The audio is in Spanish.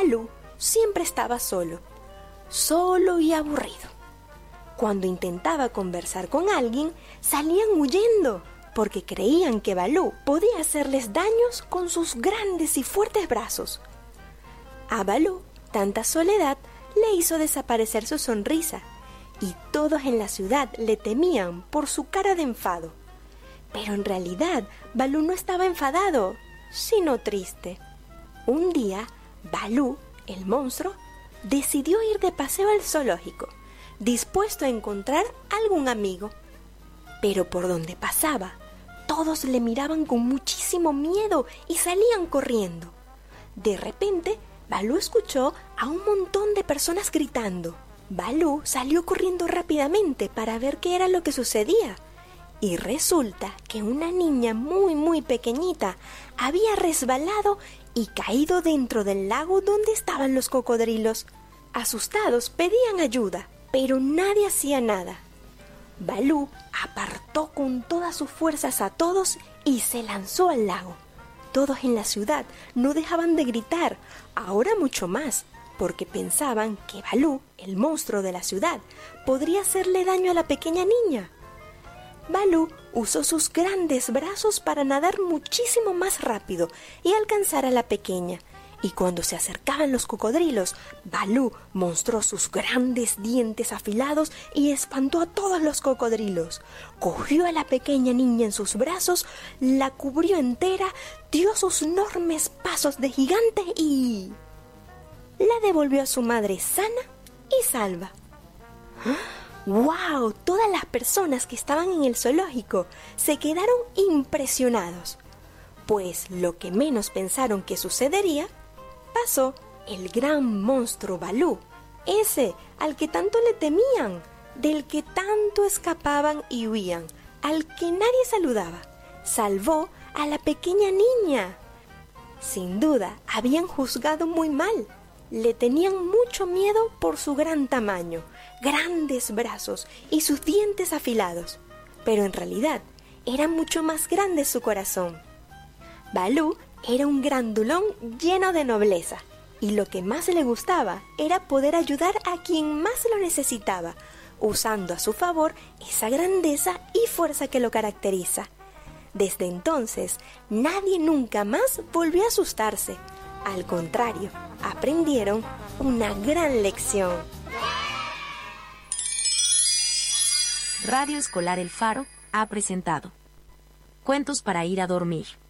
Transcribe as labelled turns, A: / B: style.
A: Balú siempre estaba solo y aburrido. Cuando intentaba conversar con alguien, salían huyendo, porque creían que Balú podía hacerles daños con sus grandes y fuertes brazos. A Balú, tanta soledad le hizo desaparecer su sonrisa, y todos en la ciudad le temían por su cara de enfado. Pero en realidad, Balú no estaba enfadado, sino triste. Un día, Balú, el monstruo, decidió ir de paseo al zoológico, dispuesto a encontrar algún amigo. Pero por donde pasaba, todos le miraban con muchísimo miedo y salían corriendo. De repente, Balú escuchó a un montón de personas gritando. Balú salió corriendo rápidamente para ver qué era lo que sucedía. Y resulta que una niña muy pequeñita había resbalado y caído dentro del lago donde estaban los cocodrilos. Asustados pedían ayuda, pero nadie hacía nada. Balú apartó con todas sus fuerzas a todos y se lanzó al lago. Todos en la ciudad no dejaban de gritar, ahora mucho más, porque pensaban que Balú, el monstruo de la ciudad, podría hacerle daño a la pequeña niña. Balú usó sus grandes brazos para nadar muchísimo más rápido y alcanzar a la pequeña. Y cuando se acercaban los cocodrilos, Balú mostró sus grandes dientes afilados y espantó a todos los cocodrilos. Cogió a la pequeña niña en sus brazos, la cubrió entera, dio sus enormes pasos de gigante y la devolvió a su madre sana y salva. ¡Wow! Todas las personas que estaban en el zoológico se quedaron impresionados, pues lo que menos pensaron que sucedería, pasó. El gran monstruo Balú, ese al que tanto le temían, del que tanto escapaban y huían, al que nadie saludaba, salvó a la pequeña niña. Sin duda, habían juzgado muy mal. Le tenían mucho miedo por su gran tamaño, grandes brazos y sus dientes afilados, pero en realidad era mucho más grande su corazón. Balú era un grandulón lleno de nobleza, y lo que más le gustaba era poder ayudar a quien más lo necesitaba, usando a su favor esa grandeza y fuerza que lo caracteriza. Desde entonces, nadie nunca más volvió a asustarse. Al contrario, aprendieron una gran lección.
B: Radio Escolar El Faro ha presentado Cuentos para ir a dormir.